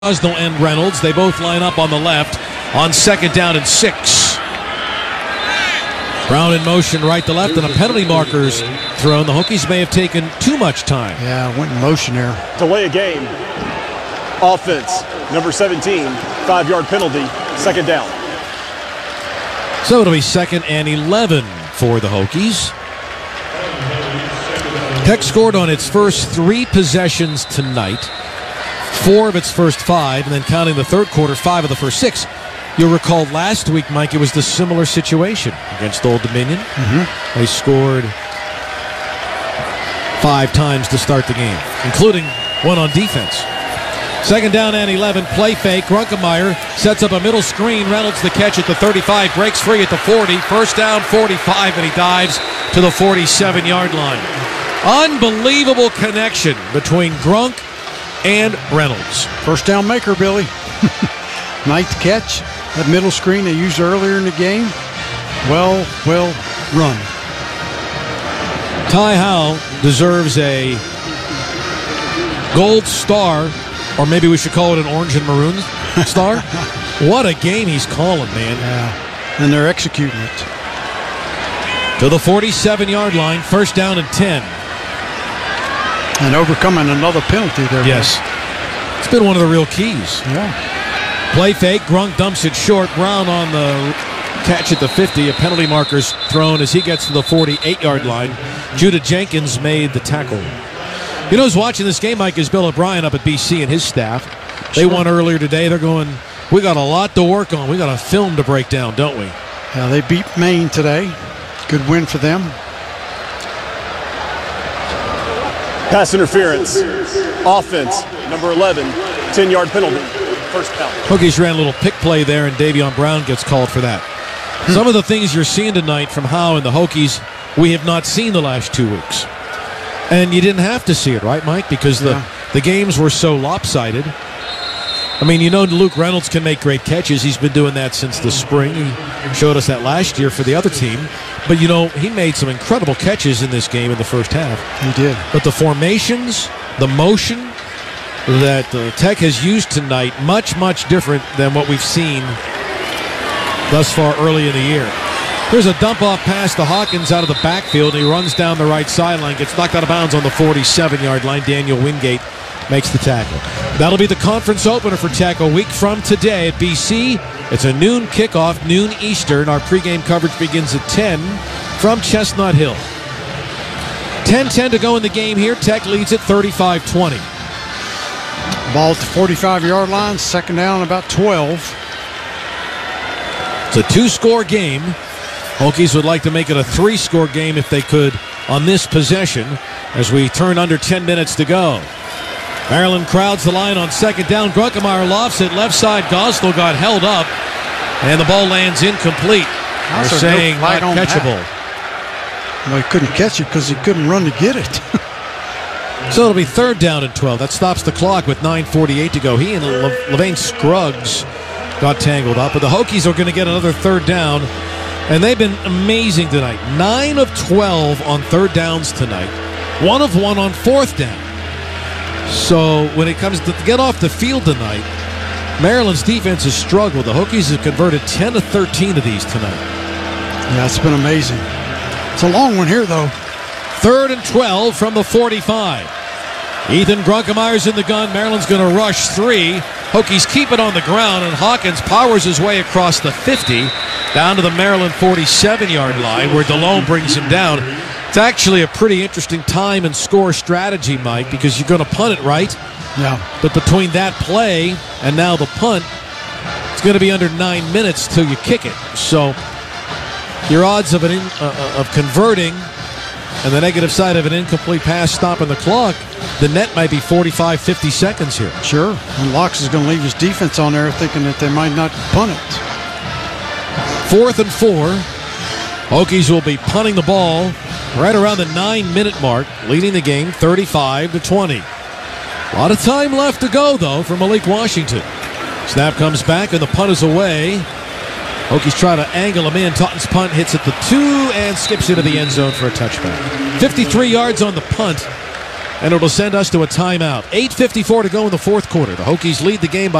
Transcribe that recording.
Osnell and Reynolds. They both line up on the left on 2nd down and 6. Brown in motion right to left, and a penalty marker's thrown. The Hokies may have taken too much time. Yeah, went in motion there. Delay a game. Offense, number 17, 5-yard penalty, 2nd down. So it'll be 2nd and 11 for the Hokies. Tech scored on its first 3 possessions tonight. 4 of its first 5, and then counting the third quarter, 5 of the first 6. You'll recall last week, Mike, it was the similar situation against Old Dominion. They scored 5 times to start the game, including one on defense. 2nd down and 11, play fake. Grunkemeyer sets up a middle screen. Reynolds the catch at the 35, breaks free at the 40. 1st down, 45, and he dives to the 47-yard line. Unbelievable connection between Grunk and Reynolds. 1st down maker, Billy. Nice catch. That middle screen they used earlier in the game. Well run. Ty Howell deserves a gold star, or maybe we should call it an orange and maroon star. What a game he's calling, man. Yeah, and they're executing it. To the 47-yard line, 1st down and 10. And overcoming another penalty there. Yes. It's been one of the real keys. Yeah. Play fake. Grunk dumps it short. Brown on the catch at the 50. A penalty marker's thrown as he gets to the 48-yard line. Judah Jenkins made the tackle. You know who's watching this game, Mike, is Bill O'Brien up at BC and his staff. They won earlier today. They're going, we got a lot to work on. We got a film to break down, don't we? Yeah, they beat Maine today. Good win for them. Pass interference. Offense, number 11, 10-yard penalty, 1st down. Hokies ran a little pick play there, and Davion Brown gets called for that. Some of the things you're seeing tonight from Howe and the Hokies, we have not seen the last 2 weeks. And you didn't have to see it, right, Mike? Because the games were so lopsided. I mean, you know Luke Reynolds can make great catches. He's been doing that since the spring. He showed us that last year for the other team. But, you know, he made some incredible catches in this game in the first half. He did. But the formations, the motion that Tech has used tonight, much, much different than what we've seen thus far early in the year. There's a dump-off pass to Hawkins out of the backfield. He runs down the right sideline, gets knocked out of bounds on the 47-yard line. Daniel Wingate makes the tackle. That'll be the conference opener for Tech a week from today at BC. It's a noon kickoff, noon Eastern. Our pregame coverage begins at 10 from Chestnut Hill. 10-10 to go in the game here. Tech leads at 35-20. Ball at the 45-yard line, 2nd down, about 12. It's a 2-score game. Hokies would like to make it a 3-score game if they could on this possession as we turn under 10 minutes to go. Maryland crowds the line on 2nd down. Grunkemeyer lofts it left side. Gosnell got held up, and the ball lands incomplete. They're saying not catchable. Well, he couldn't catch it because he couldn't run to get it. So it'll be 3rd down and 12. That stops the clock with 9:48 to go. He and Levain Scruggs got tangled up, but the Hokies are going to get another 3rd down, and they've been amazing tonight. 9 of 12 on 3rd downs tonight. 1 of 1 on 4th down. So when it comes to get off the field tonight, Maryland's defense has struggled. The Hokies have converted 10 of 13 of these tonight. Yeah, it's been amazing. It's a long one here, though. 3rd and 12 from the 45. Ethan Grunkemeyer's in the gun. Maryland's going to rush 3. Hokies keep it on the ground, and Hawkins powers his way across the 50 down to the Maryland 47-yard line where DeLone brings him down. It's actually a pretty interesting time and score strategy, Mike, because you're going to punt it, right? Yeah. But between that play and now the punt, it's going to be under 9 minutes till you kick it. So your odds of converting and the negative side of an incomplete pass stopping the clock, the net might be 45, 50 seconds here. Sure. And Locks is going to leave his defense on there thinking that they might not punt it. 4th and 4. Hokies will be punting the ball right around the 9-minute mark, leading the game 35-20. A lot of time left to go, though, for Malik Washington. Snap comes back, and the punt is away. Hokies try to angle him in. Taughton's punt hits at the 2 and skips into the end zone for a touchback. 53 yards on the punt. and it'll send us to a timeout. 8:54 to go in the fourth quarter. The Hokies lead the game by